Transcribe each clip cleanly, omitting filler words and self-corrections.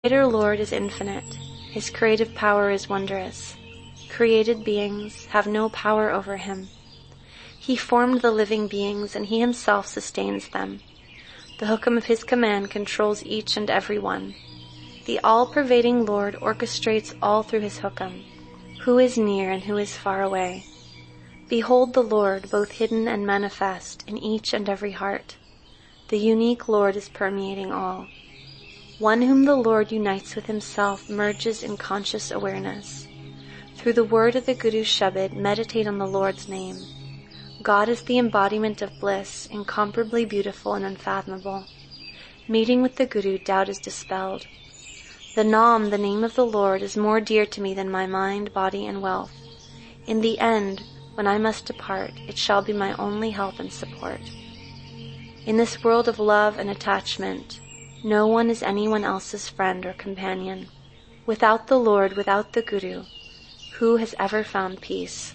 Creator Lord is infinite. His creative power is wondrous. Created beings have no power over him. He formed the living beings, and he himself sustains them. The hukam of his command controls each and every one. The all-pervading Lord orchestrates all through his hukam. Who is near and who is far away? Behold the Lord, both hidden and manifest, in each and every heart. The unique Lord is permeating all. One whom the Lord unites with himself merges in conscious awareness. Through the word of the Guru Shabad, meditate on the Lord's name. God is the embodiment of bliss, incomparably beautiful and unfathomable. Meeting with the Guru, doubt is dispelled. The Naam, the name of the Lord, is more dear to me than my mind, body, and wealth. In the end, when I must depart, it shall be my only help and support. In this world of love and attachment, no one is anyone else's friend or companion. Without the Lord, without the Guru, who has ever found peace?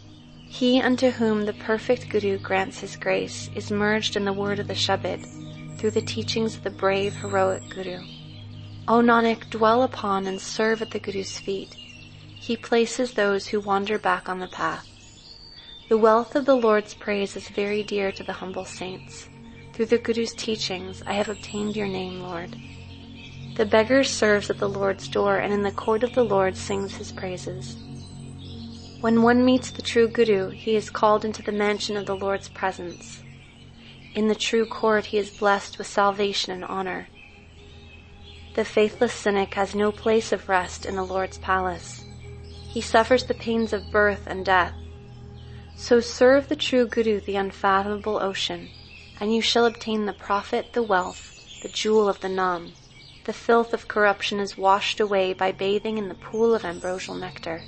He unto whom the perfect Guru grants his grace is merged in the word of the Shabad through the teachings of the brave, heroic Guru. O Nanak, dwell upon and serve at the Guru's feet. He places those who wander back on the path. The wealth of the Lord's praise is very dear to the humble saints. Through the Guru's teachings, I have obtained your name, Lord. The beggar serves at the Lord's door, and in the court of the Lord sings his praises. When one meets the true Guru, he is called into the mansion of the Lord's presence. In the true court, he is blessed with salvation and honor. The faithless cynic has no place of rest in the Lord's palace. He suffers the pains of birth and death. So serve the true Guru, the unfathomable ocean, and you shall obtain the profit, the wealth, the jewel of the Naam. The filth of corruption is washed away by bathing in the pool of ambrosial nectar.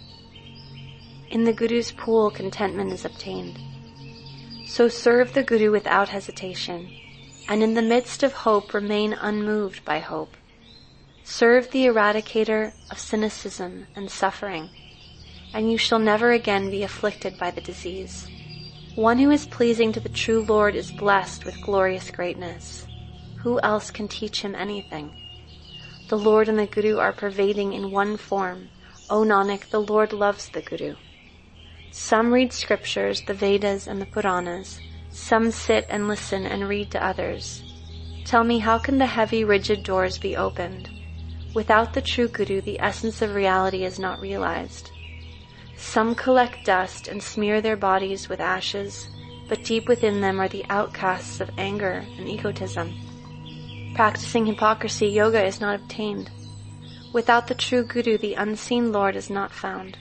In the Guru's pool, contentment is obtained. So serve the Guru without hesitation, and in the midst of hope remain unmoved by hope. Serve the eradicator of cynicism and suffering, and you shall never again be afflicted by the disease. One who is pleasing to the true Lord is blessed with glorious greatness. Who else can teach him anything? The Lord and the Guru are pervading in one form. O Nanak, the Lord loves the Guru. Some read scriptures, the Vedas and the Puranas. Some sit and listen and read to others. Tell me, how can the heavy, rigid doors be opened? Without the true Guru, the essence of reality is not realized. Some collect dust and smear their bodies with ashes, but deep within them are the outcasts of anger and egotism. Practicing hypocrisy, yoga is not obtained. Without the true Guru, the unseen Lord is not found.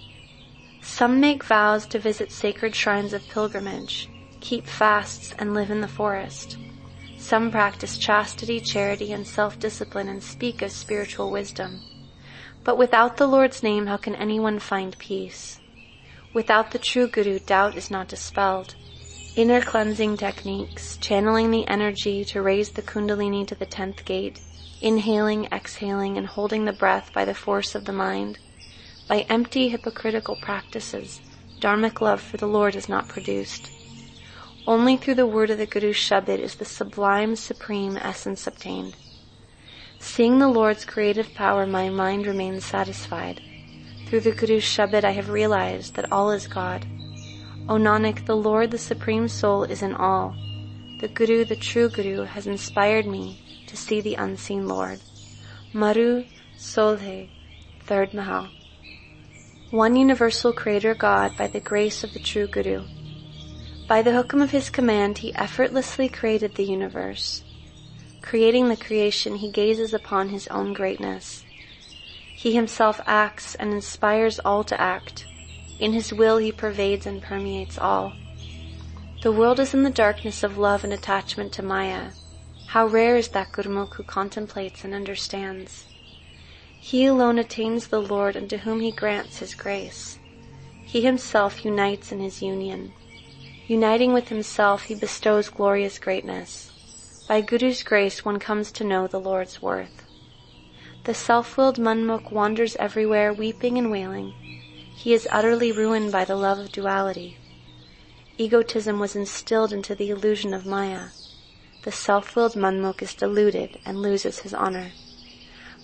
Some make vows to visit sacred shrines of pilgrimage, keep fasts, and live in the forest. Some practice chastity, charity, and self-discipline and speak of spiritual wisdom. But without the Lord's name, how can anyone find peace? Without the true Guru, doubt is not dispelled. Inner cleansing techniques, channeling the energy to raise the kundalini to the 10th gate, inhaling, exhaling, and holding the breath by the force of the mind. By empty, hypocritical practices, dharmic love for the Lord is not produced. Only through the word of the Guru Shabad is the sublime, supreme essence obtained. Seeing the Lord's creative power, my mind remains satisfied. Through the Guru's Shabad, I have realized that all is God. O Nanak, the Lord, the Supreme Soul, is in all. The Guru, the true Guru, has inspired me to see the unseen Lord. Maru Solhe, 3rd Mahal. One universal Creator God by the grace of the true Guru. By the hukam of his command, he effortlessly created the universe. Creating the creation, he gazes upon his own greatness. He himself acts and inspires all to act. In his will, he pervades and permeates all. The world is in the darkness of love and attachment to Maya. How rare is that Gurmukh who contemplates and understands. He alone attains the Lord, unto whom he grants his grace. He himself unites in his union. Uniting with himself, he bestows glorious greatness. By Guru's grace, one comes to know the Lord's worth. The self-willed Manmukh wanders everywhere, weeping and wailing. He is utterly ruined by the love of duality. Egotism was instilled into the illusion of Maya. The self-willed Manmukh is deluded and loses his honor.